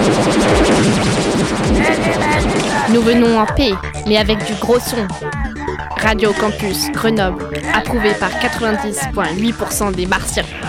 Nous venons en paix, mais avec du gros son. Radio Campus Grenoble, approuvé par 90,8% des Martiens.